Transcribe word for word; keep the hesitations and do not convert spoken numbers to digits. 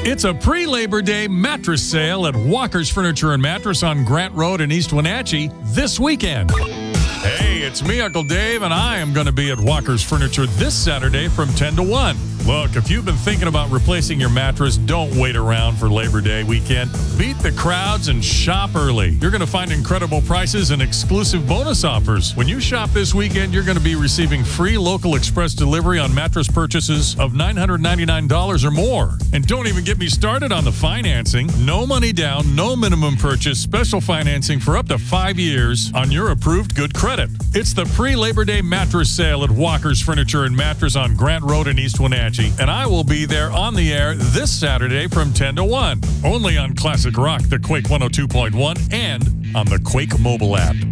It's a pre-Labor Day mattress sale at Walker's Furniture and Mattress on Grant Road in East Wenatchee this weekend. Hey, it's me, Uncle Dave, and I am going to be at Walker's Furniture this Saturday from ten to one. Look, if you've been thinking about replacing your mattress, don't wait around for Labor Day weekend. Beat the crowds and shop early. You're going to find incredible prices and exclusive bonus offers. When you shop this weekend, you're going to be receiving free local express delivery on mattress purchases of nine hundred ninety-nine dollars or more. And don't even get me started on the financing. No money down, no minimum purchase, special financing for up to five years on your approved good credit. It's the pre-Labor Day mattress sale at Walker's Furniture and Mattress on Grant Road in East Wenatchee. And I will be there on the air this Saturday from ten to one. Only on Classic Rock, the Quake one oh two point one, and on the Quake mobile app.